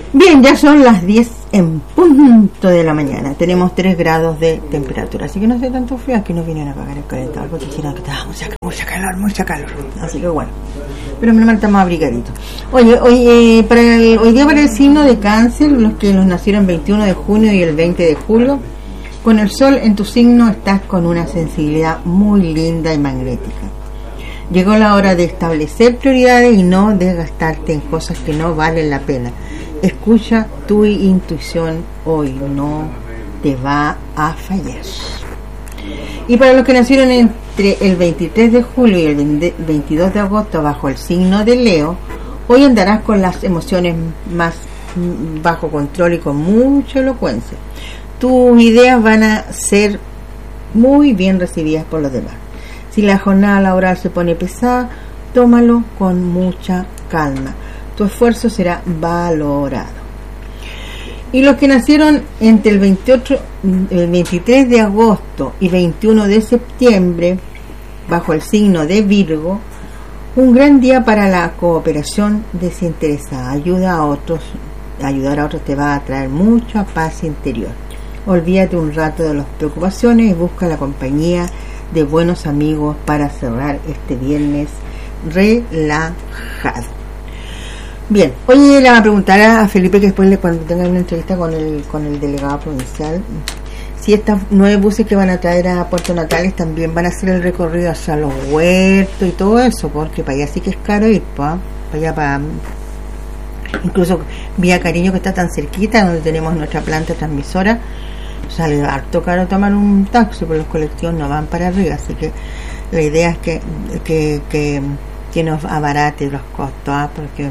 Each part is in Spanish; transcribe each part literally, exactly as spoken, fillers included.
Bien, ya son las diez en punto de la mañana. Tenemos tres grados de temperatura, así que no hace tanto frío. Aquí nos vienen a apagar el calentador porque dijeron que estaba mucha, mucha calor, mucha calor. Así que bueno, pero menos mal estamos abrigaditos. Oye, hoy, eh, para el, hoy día para el signo de Cáncer, los que nos nacieron el veintiuno de junio y el veinte de julio, con el sol en tu signo estás con una sensibilidad muy linda y magnética. Llegó la hora de establecer prioridades y no desgastarte en cosas que no valen la pena. Escucha tu intuición hoy, no te va a fallar. Y para los que nacieron entre el veintitrés de julio y el veintidós de agosto bajo el signo de Leo, hoy andarás con las emociones más bajo control y con mucha elocuencia. Tus ideas van a ser muy bien recibidas por los demás. Si la jornada laboral se pone pesada, tómalo con mucha calma. Tu esfuerzo será valorado. Y los que nacieron entre el veintiocho, el veintitrés de agosto y veintiuno de septiembre, bajo el signo de Virgo, un gran día para la cooperación desinteresada. Ayuda a otros, ayudar a otros te va a traer mucha paz interior. Olvídate un rato de las preocupaciones y busca la compañía de buenos amigos para cerrar este viernes relajado. Bien, hoy le voy a preguntar a Felipe, que después le, cuando tenga una entrevista con el con el delegado provincial, si estas nueve buses que van a traer a Puerto Natales también van a hacer el recorrido hacia los huertos y todo eso, porque para allá sí que es caro ir, pa, para allá para incluso Vía Cariño, que está tan cerquita, donde tenemos nuestra planta transmisora, sale harto caro tomar un taxi, porque los colectivos no van para arriba, así que la idea es que que, que, que nos abarate los costos, ¿eh? Porque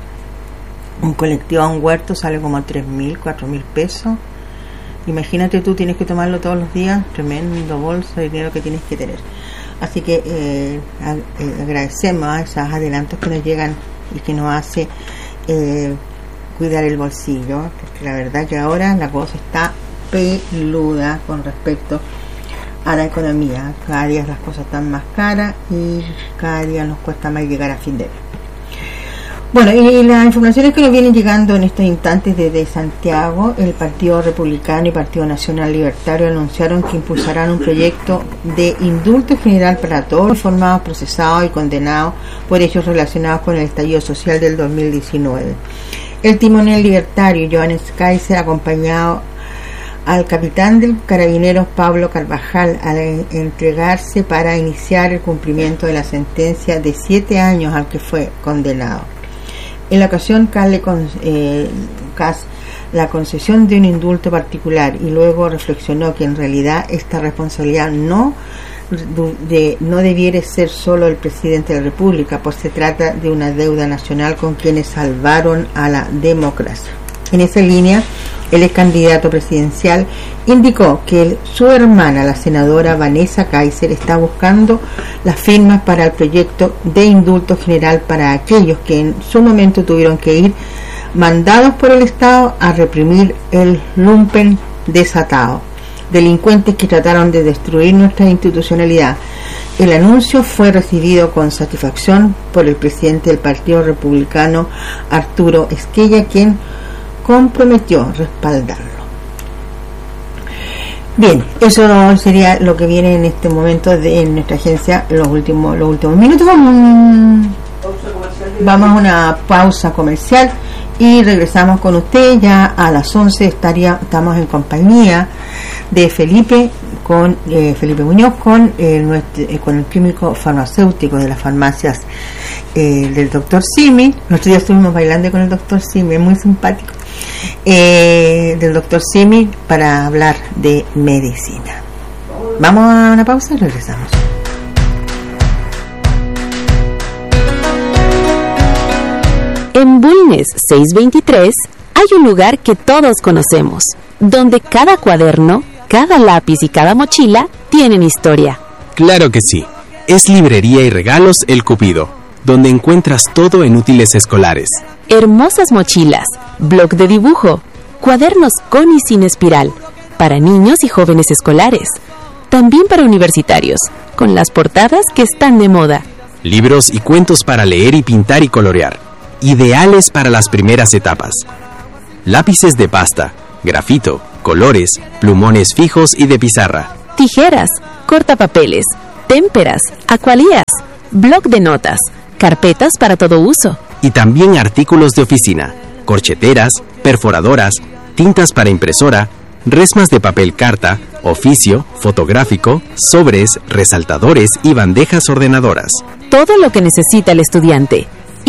un colectivo a un huerto sale como tres mil, cuatro mil pesos. Imagínate, tú tienes que tomarlo todos los días, tremendo bolso de dinero que tienes que tener. Así que eh, agradecemos a esos adelantos que nos llegan y que nos hace eh, cuidar el bolsillo, porque la verdad que ahora la cosa está peluda con respecto a la economía. Cada día las cosas están más caras y cada día nos cuesta más llegar a fin de mes. Bueno, y las informaciones que nos vienen llegando en estos instantes desde Santiago, el Partido Republicano y Partido Nacional Libertario anunciaron que impulsarán un proyecto de indulto general para todos los informados, procesados y condenados por hechos relacionados con el estallido social del dos mil diecinueve. El timonel libertario Johannes Kaiser, acompañado al capitán del Carabineros Pablo Carvajal, al entregarse para iniciar el cumplimiento de la sentencia de siete años al que fue condenado. En la ocasión, Cas le con, eh, Cas la concesión de un indulto particular y luego reflexionó que en realidad esta responsabilidad no de, no debiera ser solo el presidente de la República, pues se trata de una deuda nacional con quienes salvaron a la democracia. En esa línea, el ex candidato presidencial indicó que el, su hermana, la senadora Vanessa Kaiser, está buscando las firmas para el proyecto de indulto general para aquellos que en su momento tuvieron que ir mandados por el Estado a reprimir el lumpen desatado, delincuentes que trataron de destruir nuestra institucionalidad. El anuncio fue recibido con satisfacción por el presidente del Partido Republicano, Arturo Esquella, quien comprometió respaldarlo. Bien, eso sería lo que viene en este momento de en nuestra agencia los últimos los últimos minutos. Vamos, vamos a una pausa comercial y regresamos con usted. Ya a las once estaría estamos en compañía de Felipe con eh, Felipe Muñoz con eh, nuestro, eh, con el químico farmacéutico de las farmacias eh, del doctor Simi. Nosotros ya estuvimos bailando con el doctor Simi, es muy simpático. Eh, del doctor Simi para hablar de medicina. Vamos a una pausa y regresamos. En Bulnes seiscientos veintitrés hay un lugar que todos conocemos, donde cada cuaderno, cada lápiz y cada mochila tienen historia. Claro que sí, es Librería y Regalos El Cupido, donde encuentras todo en útiles escolares. Hermosas mochilas, bloc de dibujo, cuadernos con y sin espiral, para niños y jóvenes escolares, también para universitarios, con las portadas que están de moda. Libros y cuentos para leer y pintar y colorear, ideales para las primeras etapas. lápices de pasta, grafito, colores, plumones fijos y de pizarra, tijeras, cortapapeles, témperas, acualías, bloc de notas, carpetas para todo uso. y también artículos de oficina, corcheteras, perforadoras, tintas para impresora, resmas de papel carta, oficio, fotográfico, sobres, resaltadores y bandejas ordenadoras. Todo lo que necesita el estudiante.